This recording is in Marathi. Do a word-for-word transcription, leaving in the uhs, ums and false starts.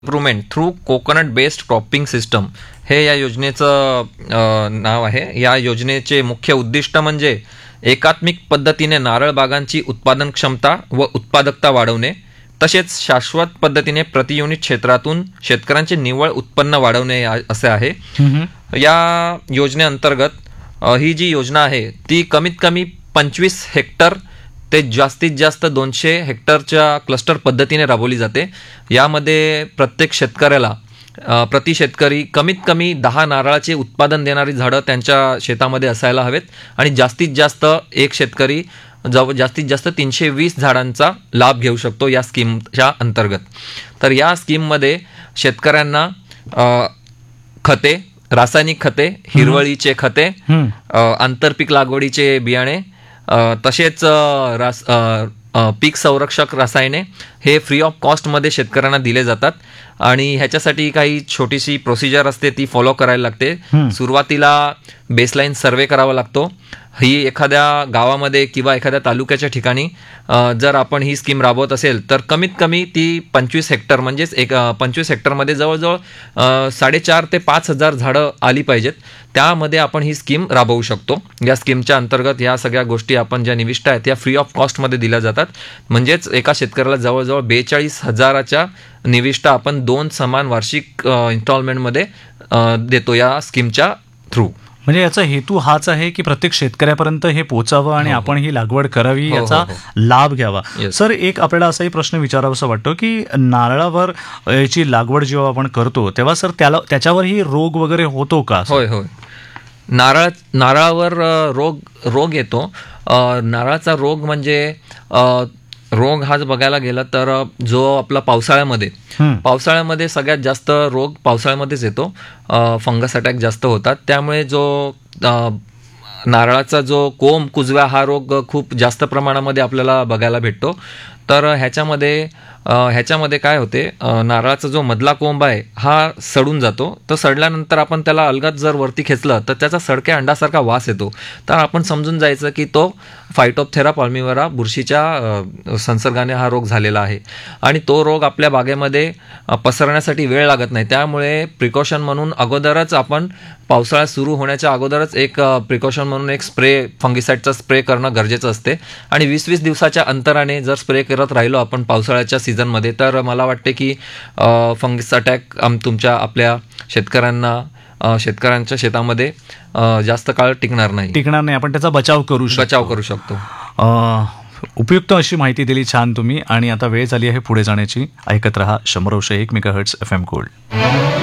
Improvement through coconut based cropping system हे या योजनेचं अ, नाव आहे. या योजनेचे मुख्य उद्दिष्ट म्हणजे एकात्मिक पद्धतीने नारळ बागांची उत्पादन क्षमता व उत्पादकता वाढवणे, तसेच शाश्वत पद्धतीने प्रति युनिट क्षेत्रातून शेतकऱ्यांचे निव्वळ उत्पन्न वाढवणे या- असे आहे. या योजनेअंतर्गत अ, ही जी योजना आहे ती कमीत कमी पंचवीस हेक्टर ते जास्तीत जास्त दोनशे हेक्टरच्या क्लस्टर पद्धतीने राबवली जाते. यामध्ये प्रत्येक शेतकऱ्याला अ, प्रति शेतकरी कमीत कमी दहा नारळाचे उत्पादन देणारी झाडं त्यांच्या शेतामध्ये असायला हवेत आणि जास्तीत जास्त एक शेतकरी जव जास्तीत जास्त तीनशे वीस झाडांचा लाभ घेऊ शकतो या स्कीमच्या अंतर्गत. तर या स्कीममध्ये शेतकऱ्यांना अ, खते, रासायनिक खते, हिरवळीचे खते, अ, आंतरपीक लागवडीचे बियाणे, अ, तसेच अ, रास अ, अ, पीक संरक्षक रसायने हे फ्री ऑफ कॉस्टमध्ये शेतकऱ्यांना दिले जातात. आणि ह्याच्यासाठी काही छोटीशी प्रोसिजर असते ती फॉलो करायला लागते. सुरुवातीला बेसलाईन सर्वे करावा लागतो. ही एखाद्या गावामध्ये किंवा एखाद्या तालुक्याच्या ठिकाणी अ, जर आपण ही स्कीम राबवत असेल तर कमीत कमी ती पंचवीस हेक्टर म्हणजेच एक अ, पंचवीस हेक्टरमध्ये जवळजवळ अ, साडेचार ते पाच हजार झाडं आली पाहिजेत. त्यामध्ये आपण ही स्कीम राबवू शकतो. या स्कीमच्या अंतर्गत या सगळ्या गोष्टी आपण ज्या निविष्ट आहेत त्या फ्री ऑफ कॉस्टमध्ये दिल्या जातात. म्हणजेच एका शेतकऱ्याला जवळजवळ बेचाळीस हजाराच्या निविष्ट आपण दोन समान वार्षिक इन्स्टॉलमेंटमध्ये देतो या स्कीमच्या थ्रू. म्हणजे याचा हेतू हाच आहे की प्रत्येक शेतकऱ्यापर्यंत हे पोचावं आणि आपण ही लागवड करावी, हो, हो, याचा हो. लाभ घ्यावा. Yes. सर, एक आपल्याला असाही प्रश्न विचारावासा वाटतो की नारळावर अ, याची लागवड जेव्हा आपण करतो तेव्हा सर त्याला त्याच्यावरही रोग वगैरे होतो का? होय होय नारळ नारळावर अ, रोग रोग येतो. अ, नारळाचा रोग म्हणजे अ, रोग हाच बघायला गेला तर अ, जो आपला पावसाळ्यामध्ये हम्म. पावसाळ्यामध्ये सगळ्यात जास्त रोग पावसाळ्यामध्येच येतो. फंगस अटॅक जास्त होतात. त्यामुळे जो अ, नारळाचा जो कोंब कुजव्या हा रोग खूप जास्त प्रमाणामध्ये आपल्याला बघायला भेटतो. तर ह्याच्यामध्ये अ, ह्याच्यामध्ये काय होते, अ, नारळाचा जो मधला कोंब आहे हा सडून जातो. तर सडल्यानंतर आपण त्याला अलगद जर वरती खेचलं तर त्याचा सडक्या अंडासारखा वास येतो. तर आपण समजून जायचं की तो फायटोप्थेरा पॉल्मिवरा बुरशीच्या अ, संसर्गाने हा रोग झालेला आहे. आणि तो रोग आपल्या बागेमध्ये अ, पसरण्यासाठी वेळ लागत नाही. त्यामुळे प्रिकॉशन म्हणून अगोदरच आपण पावसाळा सुरू होण्याच्या अगोदरच एक प्रिकॉशन म्हणून एक स्प्रे, फंगिसाईडचा स्प्रे करणं गरजेचं असते. आणि वीस वीस दिवसाच्या अंतराने जर स्प्रे करत राहिलो आपण पावसाळ्याच्या सीझनमध्ये तर मला वाटते की फंगस अटॅक आम तुमच्या आपल्या शेतकऱ्यांना अ, शेतकऱ्यांच्या शेतामध्ये अ, जास्त काळ टिकणार नाही टिकणार नाही, आपण त्याचा बचाव करू शकतो. बचाव करू शकतो. अ, उपयुक्त अशी माहिती दिली छान तुम्ही. आणि आता वेळ झाली आहे पुढे जाण्याची. ऐकत रहा शंभर अंश एक मेगाहर्ट्झ एफ एम गोल्ड.